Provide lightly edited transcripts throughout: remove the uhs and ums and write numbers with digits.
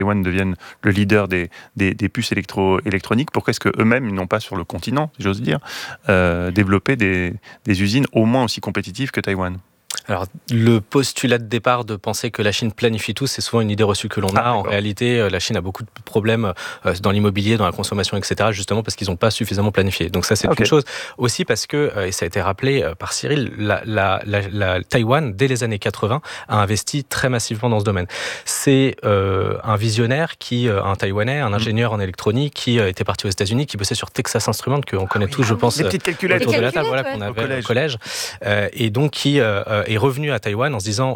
Taïwan devienne le leader des puces électroniques. Pourquoi est-ce qu'eux-mêmes n'ont pas sur le continent, si j'ose dire, développé des usines au moins aussi compétitives que Taïwan ? Alors, le postulat de départ de penser que la Chine planifie tout, c'est souvent une idée reçue que l'on a. En réalité, la Chine a beaucoup de problèmes dans l'immobilier, dans la consommation, etc., justement parce qu'ils n'ont pas suffisamment planifié. Donc ça, c'est une chose. Aussi parce que, et ça a été rappelé par Cyril, la Taïwan, dès les années 80, a investi très massivement dans ce domaine. C'est un visionnaire, un Taïwanais, un ingénieur en électronique, qui était parti aux États-Unis, qui bossait sur Texas Instruments, qu'on connaît tous, je pense, les petites calculettes autour de la table, qu'on avait au collège. Et donc, qui est revenu à Taïwan en se disant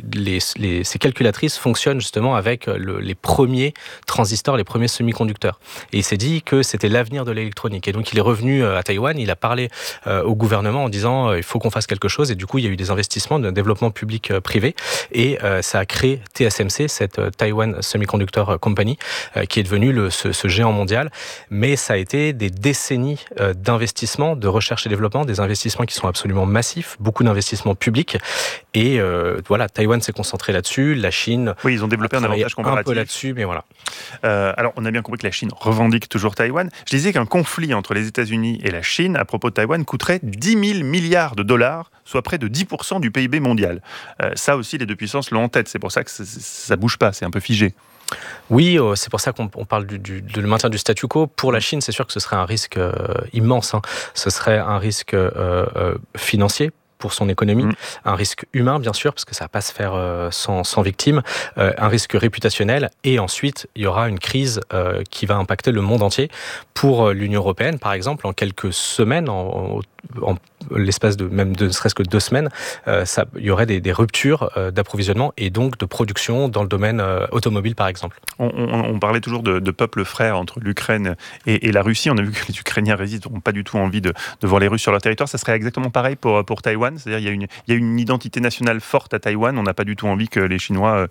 ces calculatrices fonctionnent justement avec les premiers transistors, les premiers semi-conducteurs. Et il s'est dit que c'était l'avenir de l'électronique. Et donc il est revenu à Taïwan, il a parlé au gouvernement en disant il faut qu'on fasse quelque chose. Et du coup, il y a eu des investissements de développement public-privé. Et ça a créé TSMC, cette Taiwan Semiconductor Company, qui est devenue ce géant mondial. Mais ça a été des décennies d'investissements, de recherche et développement, des investissements qui sont absolument massifs, beaucoup d'investissements publics. Et voilà, Taïwan s'est concentré là-dessus, la Chine... Oui, ils ont développé un avantage comparatif. Un peu là-dessus, mais voilà. Alors, on a bien compris que la Chine revendique toujours Taïwan. Je disais qu'un conflit entre les États-Unis et la Chine, à propos de Taïwan, coûterait 10 000 milliards de dollars, soit près de 10% du PIB mondial. Ça aussi, les deux puissances l'ont en tête. C'est pour ça que ça ne bouge pas, c'est un peu figé. Oui, c'est pour ça qu'on parle de le maintien du statu quo. Pour la Chine, c'est sûr que ce serait un risque immense. Ce serait un risque financier pour son économie, un risque humain bien sûr, parce que ça ne va pas se faire sans victimes, un risque réputationnel, et ensuite il y aura une crise qui va impacter le monde entier. Pour l'Union européenne, par exemple, en quelques semaines, en l'espace de ne serait-ce que 2 semaines, il y aurait des ruptures d'approvisionnement et donc de production dans le domaine automobile, par exemple. On parlait toujours de peuples frères entre l'Ukraine et la Russie. On a vu que les Ukrainiens n'ont pas du tout envie de voir les Russes sur leur territoire. Ça serait exactement pareil pour Taïwan. C'est-à-dire il y a une identité nationale forte à Taïwan. On n'a pas du tout envie que les Chinois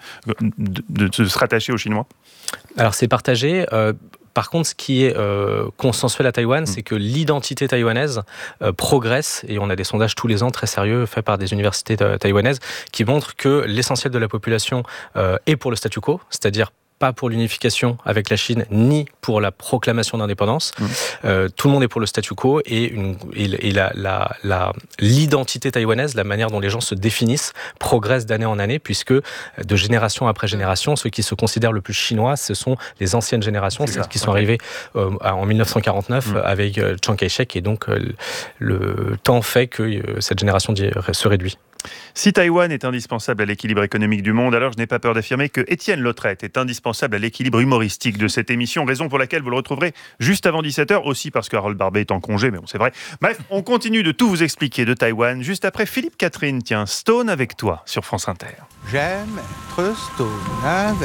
de se rattacher aux Chinois. Alors c'est partagé. Par contre, ce qui est consensuel à Taïwan, c'est que l'identité taïwanaise progresse, et on a des sondages tous les ans très sérieux faits par des universités taïwanaises qui montrent que l'essentiel de la population est pour le statu quo, c'est-à-dire pas pour l'unification avec la Chine, ni pour la proclamation d'indépendance. Tout le monde est pour le statu quo, et l'identité taïwanaise, la manière dont les gens se définissent, progresse d'année en année, puisque de génération après génération, ceux qui se considèrent le plus chinois, ce sont les anciennes générations, celles qui sont arrivées en 1949 avec Chiang Kai-shek, et donc le temps fait que cette génération se réduit. Si Taïwan est indispensable à l'équilibre économique du monde, alors je n'ai pas peur d'affirmer que Étienne Lautrette est indispensable à l'équilibre humoristique de cette émission, raison pour laquelle vous le retrouverez juste avant 17h, aussi parce que Harold Barbet est en congé, mais bon, c'est vrai. Bref, on continue de tout vous expliquer de Taïwan, juste après Philippe Catherine. Tiens, Stone avec toi sur France Inter. J'aime être Stone avec